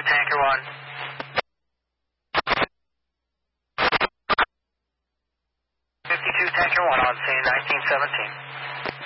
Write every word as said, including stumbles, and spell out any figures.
Tanker one. fifty-two Tanker one on scene, nineteen seventeen.